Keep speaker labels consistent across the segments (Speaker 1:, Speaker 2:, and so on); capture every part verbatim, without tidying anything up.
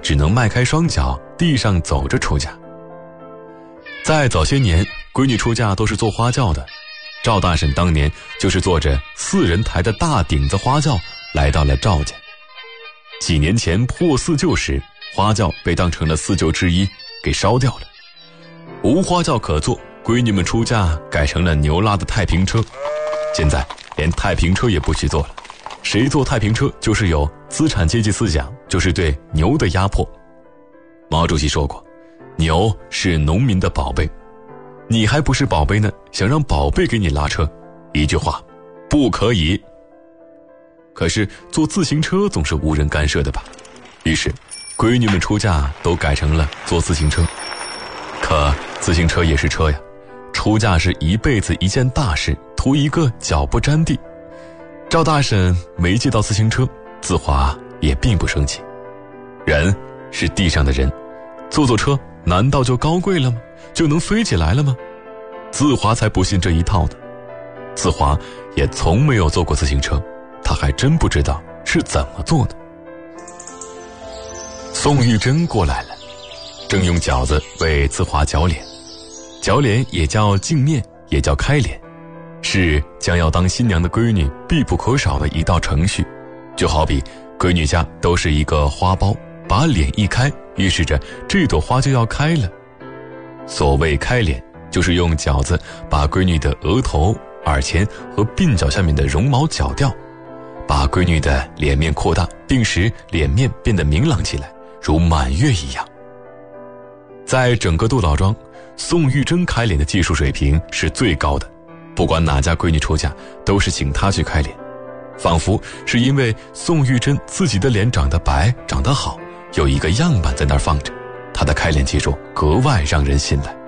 Speaker 1: 只能迈开双脚地上走着出嫁。在早些年，闺女出嫁都是坐花轿的，赵大婶当年就是坐着四人抬的大顶子花轿来到了赵家。几年前破四旧时，花轿被当成了四旧之一给烧掉了，无花轿可坐，闺女们出嫁改成了牛拉的太平车。现在连太平车也不许坐了，谁坐太平车就是有资产阶级思想，就是对牛的压迫。毛主席说过，牛是农民的宝贝，你还不是宝贝呢，想让宝贝给你拉车，一句话，不可以。可是坐自行车总是无人干涉的吧，于是闺女们出嫁都改成了坐自行车。可自行车也是车呀，出嫁是一辈子一件大事，图一个脚不沾地。赵大婶没借到自行车，自华也并不生气。人是地上的人，坐坐车难道就高贵了吗？就能飞起来了吗？自华才不信这一套呢。自华也从没有坐过自行车，他还真不知道是怎么做的。宋玉珍过来了，正用饺子为自华搅脸。搅脸也叫镜面，也叫开脸，是将要当新娘的闺女必不可少的一道程序。就好比闺女家都是一个花苞，把脸一开，预示着这朵花就要开了。所谓开脸，就是用饺子把闺女的额头、耳前和鬓角下面的绒毛绞掉，把闺女的脸面扩大，并使脸面变得明朗起来，如满月一样。在整个杜老庄，宋玉珍开脸的技术水平是最高的，不管哪家闺女出嫁，都是请她去开脸，仿佛是因为宋玉珍自己的脸长得白长得好，有一个样板在那儿放着，她的开脸技术格外让人信赖。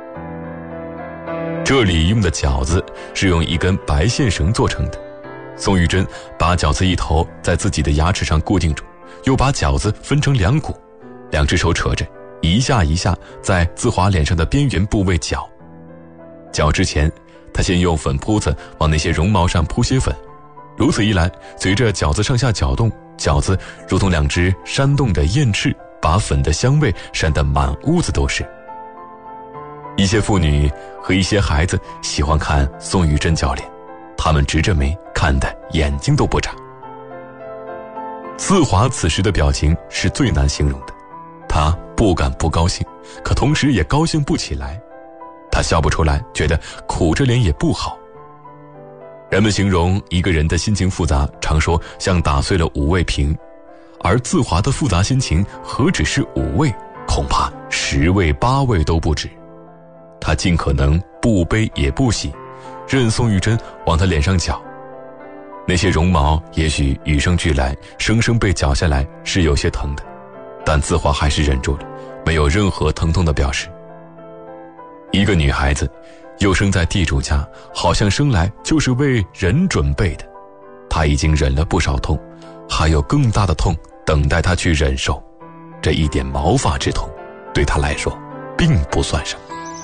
Speaker 1: 这里用的饺子是用一根白线绳做成的，宋玉珍把饺子一头在自己的牙齿上固定住，又把饺子分成两股，两只手扯着，一下一下在自华脸上的边缘部位搅。搅之前，他先用粉扑子往那些绒毛上铺些粉，如此一来，随着饺子上下搅动，饺子如同两只扇动的燕翅，把粉的香味扇得满屋子都是。一些妇女和一些孩子喜欢看宋玉珍搅脸，他们直着眉看得眼睛都不眨。自华此时的表情是最难形容的，他不敢不高兴，可同时也高兴不起来。他笑不出来，觉得苦着脸也不好。人们形容一个人的心情复杂，常说像打碎了五味瓶，而自华的复杂心情何止是五味，恐怕十味八味都不止。他尽可能不悲也不喜，任宋玉珍往他脸上搅。那些绒毛也许与生俱来，生生被搅下来是有些疼的，但自华还是忍住了，没有任何疼痛的表示。一个女孩子又生在地主家，好像生来就是为人准备的，她已经忍了不少痛，还有更大的痛等待她去忍受。这一点毛发之痛对她来说并不算什么。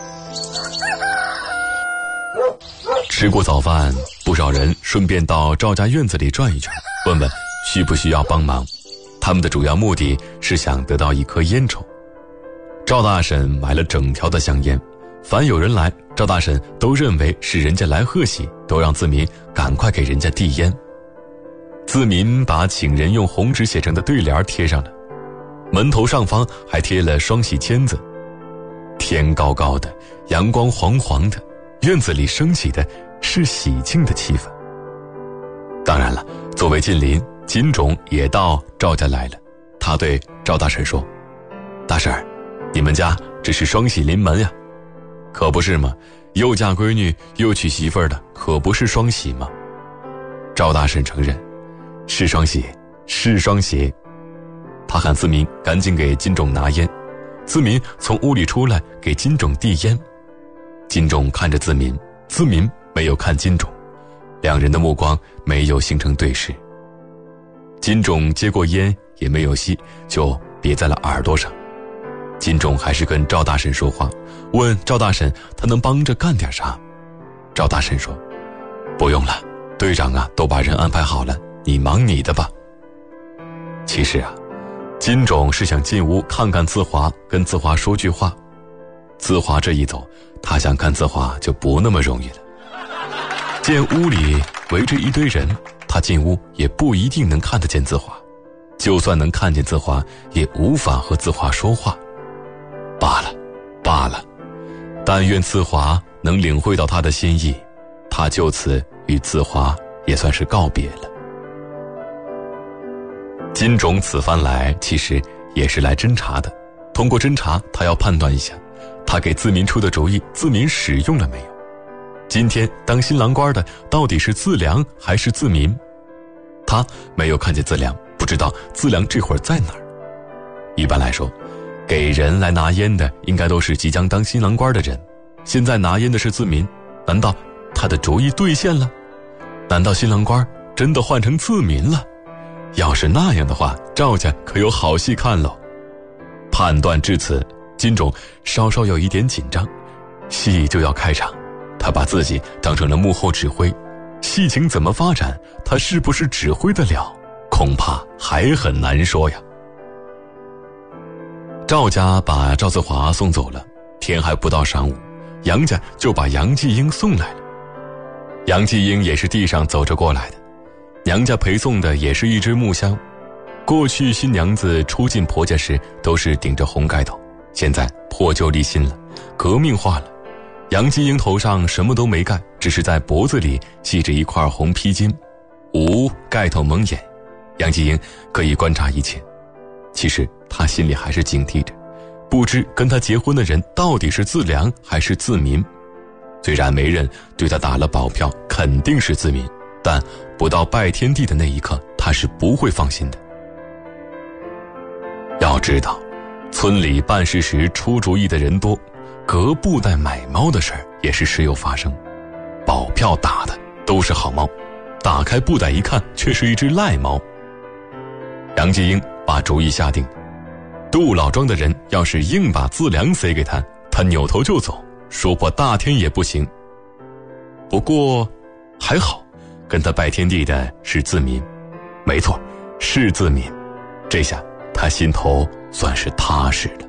Speaker 1: 吃过早饭，不少人顺便到赵家院子里转一圈，问问需不需要帮忙。他们的主要目的是想得到一颗烟抽。赵大婶买了整条的香烟，凡有人来，赵大婶都认为是人家来贺喜，都让自民赶快给人家递烟。自民把请人用红纸写成的对联贴上了，门头上方还贴了双喜签子。天高高的，阳光黄黄的，院子里升起的是喜庆的气氛。当然了，作为近邻，金种也到赵家来了。他对赵大婶说：“大婶儿，你们家这是双喜临门呀。”“可不是嘛，又嫁闺女又娶媳妇儿的，可不是双喜吗？”赵大婶承认：“是双喜，是双喜。”他喊自民赶紧给金种拿烟。自民从屋里出来给金种递烟。金种看着自民，自民没有看金种，两人的目光没有形成对视。金种接过烟也没有吸，就别在了耳朵上。金种还是跟赵大婶说话，问赵大婶他能帮着干点啥。赵大婶说：“不用了，队长啊都把人安排好了，你忙你的吧。”其实啊， 金种是想进屋看看自华，跟自华说句话。自华这一走，他想看自华就不那么容易了。见屋里围着一堆人，他进屋也不一定能看得见自华，就算能看见自华，也无法和自华说话。罢了，罢了，但愿自华能领会到他的心意，他就此与自华也算是告别了。金种此番来其实也是来侦查的，通过侦查他要判断一下他给自民出的主意自民使用了没有。今天当新郎官的到底是自良还是自民？他没有看见自良，不知道自良这会儿在哪儿。一般来说，给人来拿烟的应该都是即将当新郎官的人，现在拿烟的是自民，难道他的主意兑现了？难道新郎官真的换成自民了？要是那样的话，赵家可有好戏看喽。判断至此，金种稍稍有一点紧张，戏就要开场，他把自己当成了幕后指挥，戏情怎么发展，他是不是指挥得了，恐怕还很难说呀。赵家把赵自华送走了，天还不到晌午，杨家就把杨继英送来了。杨继英也是地上走着过来的，娘家陪送的也是一只木箱。过去新娘子出进婆家时都是顶着红盖头，现在破旧立新了，革命化了。杨继英头上什么都没盖，只是在脖子里系着一块红披巾，无盖头蒙眼，杨继英可以观察一切。其实他心里还是警惕着，不知跟他结婚的人到底是自良还是自民。虽然媒人对他打了保票肯定是自民，但不到拜天地的那一刻，他是不会放心的。要知道，村里办事时出主意的人多，革布袋买猫的事儿也是时有发生。保票打的都是好猫，打开布袋一看，却是一只赖猫。杨继英把主意下定，杜老庄的人要是硬把自良塞给他，他扭头就走，说破大天也不行。不过还好，跟他拜天地的是自民，没错，是自民，这下他心头算是踏实了。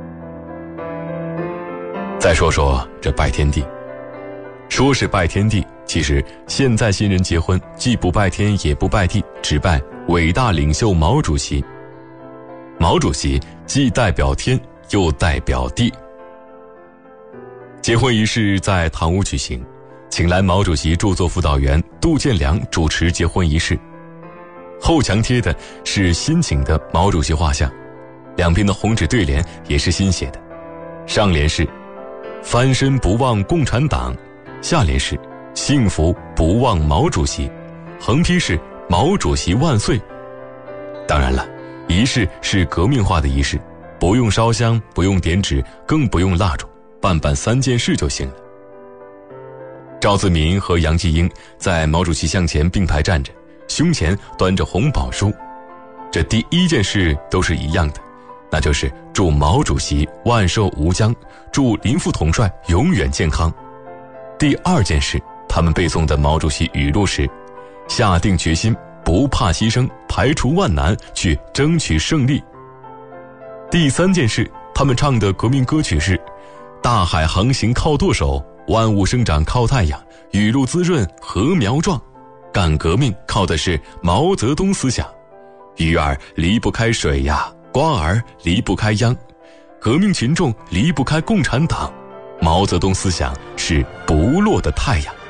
Speaker 1: 再说说这拜天地，说是拜天地，其实现在新人结婚既不拜天也不拜地，只拜伟大领袖毛主席。毛主席既代表天又代表地。结婚仪式在堂屋举行，请来毛主席著作辅导员杜建良主持结婚仪式。后墙贴的是新请的毛主席画像，两边的红纸对联也是新写的，上联是翻身不忘共产党，下联是幸福不忘毛主席，横批是毛主席万岁。当然了，仪式是革命化的仪式，不用烧香，不用点纸，更不用蜡烛，办办三件事就行了。赵自民和杨继英在毛主席像前并排站着，胸前端着红宝书。这第一件事都是一样的，那就是祝毛主席万寿无疆，祝林副统帅永远健康。第二件事，他们背诵的毛主席语录是下定决心，不怕牺牲，排除万难，去争取胜利。第三件事，他们唱的革命歌曲是大海航行靠舵手，万物生长靠太阳，雨露滋润禾苗壮。干革命靠的是毛泽东思想，鱼儿离不开水呀，瓜儿离不开秧，革命群众离不开共产党，毛泽东思想是不落的太阳。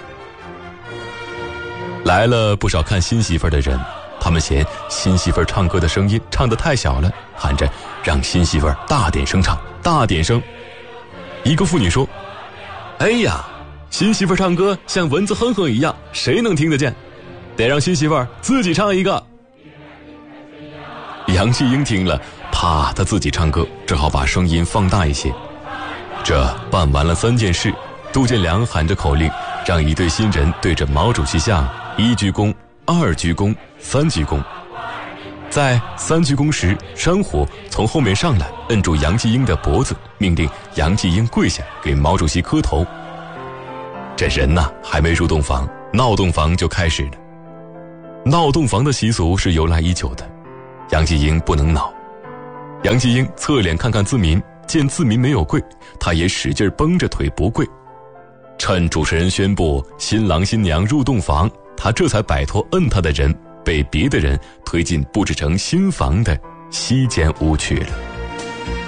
Speaker 1: 来了不少看新媳妇的人，他们嫌新媳妇唱歌的声音唱得太小了，喊着让新媳妇大点声唱，大点声。一个妇女说，哎呀，新媳妇唱歌像蚊子哼哼一样，谁能听得见？得让新媳妇自己唱一个。杨继英听了，怕他自己唱歌，只好把声音放大一些。这办完了三件事，杜建良喊着口令，让一对新人对着毛主席像一鞠躬，二鞠躬，三鞠躬。在三鞠躬时，山虎从后面上来，摁住杨继英的脖子，命令杨继英跪下给毛主席磕头。这人呐，还没入洞房，闹洞房就开始了。闹洞房的习俗是由来已久的， 杨继英不能恼。杨继英侧脸看看自民，见自民没有跪，他也使劲绷着腿不跪。趁主持人宣布新郎新娘入洞房，他这才摆脱摁他的人，被别的人推进布置成新房的西间屋去了。